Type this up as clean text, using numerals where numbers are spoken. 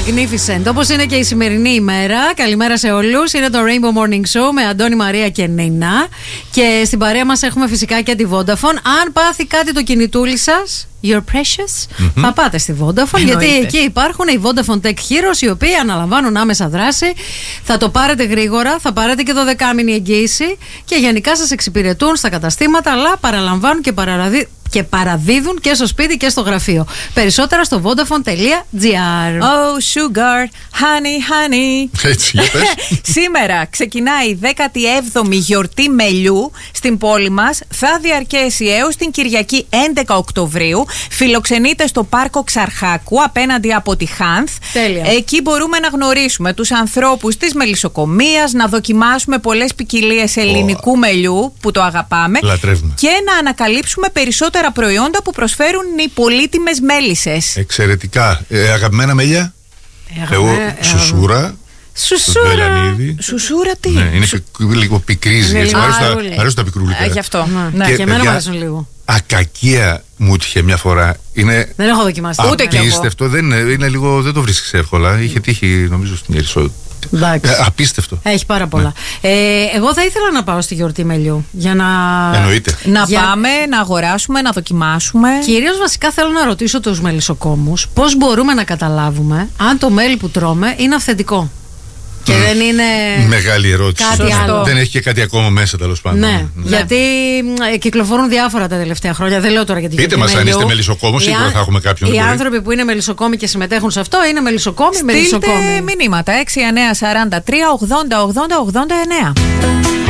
Magnificent. Όπως είναι και η σημερινή ημέρα. Καλημέρα σε όλους. Είναι το Rainbow Morning Show με Αντώνη, Μαρία και Νίνα. Και στην παρέα μας έχουμε φυσικά και τη Vodafone. Αν πάθει κάτι το κινητούλι σας, You're precious, θα πάτε στη Vodafone. Γιατί εκεί υπάρχουν οι Vodafone Tech Heroes, οι οποίοι αναλαμβάνουν άμεσα δράση. Θα το πάρετε γρήγορα, θα πάρετε και 12μηνη εγγύηση και γενικά σας εξυπηρετούν στα καταστήματα, αλλά παραλαμβάνουν και παραδίδουν και στο σπίτι και στο γραφείο. Περισσότερα στο vodafone.gr. Oh, sugar, honey, honey. Έτσι, για πες. Σήμερα ξεκινάει η 17η γιορτή μελιού στην πόλη μας. Θα διαρκέσει έως την Κυριακή 11 Οκτωβρίου. Φιλοξενείται στο πάρκο Ξαρχάκου απέναντι από τη Χάνθ. Τέλεια. Εκεί μπορούμε να γνωρίσουμε τους ανθρώπους της μελισσοκομείας, να δοκιμάσουμε πολλές ποικιλίες ελληνικού μελιού που το αγαπάμε. Λατρεύουμε. Και να ανακαλύψουμε περισσότερα προϊόντα που προσφέρουν οι πολύτιμες μέλισσες. Εξαιρετικά. Αγαπημένα μέλια. Εγώ σουσούρα. Σουσούρα τι? Ναι, είναι λίγο πικρίζει. Μ' αρέσουν τα πικρούλικα. Γι' αυτό. Ναι, και εμένα μου αρέσουν λίγο. Ακακία μου έτυχε μια φορά. Δεν έχω δοκιμάσει. Ούτε κι εγώ. Απίστευτο. Δεν το βρίσκεις εύκολα. Είχε τύχει νομίζω στην Ιερισσό. Απίστευτο. Έχει πάρα πολλά. Εγώ θα ήθελα να πάω στη γιορτή μελιού. Για να. Εννοείται. Πάμε, να αγοράσουμε, να δοκιμάσουμε. Κυρίως βασικά θέλω να ρωτήσω τους μελισσοκόμους πώς μπορούμε να καταλάβουμε αν το μέλι που τρώμε είναι αυθεντικό. Και δεν είναι. Μεγάλη ερώτηση. Κάτι άλλο. Δεν έχει και κάτι ακόμα μέσα, τέλος πάντων. Ναι, γιατί κυκλοφορούν διάφορα τα τελευταία χρόνια. Δεν λέω τώρα για την Πείτε μας αν είστε μελισσοκόμος, σίγουρα θα έχουμε κάποιον. Οι άνθρωποι που είναι μελισσοκόμοι και συμμετέχουν σε αυτό είναι μελισσοκόμοι. Στείλτε μηνύματα 6943 80 80 89.